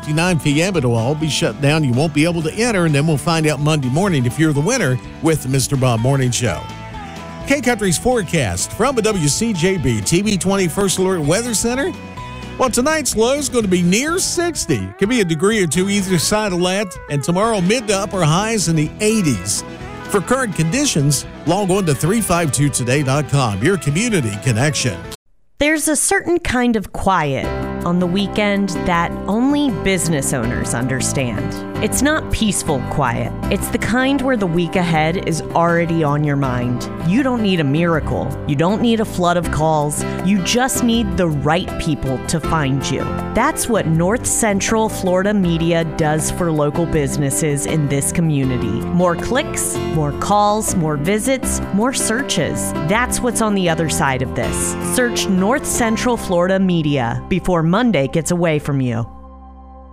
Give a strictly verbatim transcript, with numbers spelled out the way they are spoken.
fifty-nine p.m. It'll all be shut down. You won't be able to enter, and then we'll find out Monday morning if you're the winner with the Mister Bob Morning Show. K-Country's forecast from the W C J B T V twenty First Alert Weather Center. Well, tonight's low is going to be near sixty. Could be a degree or two either side of that. And tomorrow, mid to upper highs in the eighties. For current conditions, log on to three five two today dot com, your community connection. There's a certain kind of quiet on the weekend that only business owners understand. It's not peaceful quiet. It's the kind where the week ahead is already on your mind. You don't need a miracle. You don't need a flood of calls. You just need the right people to find you. That's what North Central Florida Media does for local businesses in this community. More clicks, more calls, more visits, more searches. That's what's on the other side of this. Search North Central Florida Media before Monday gets away from you.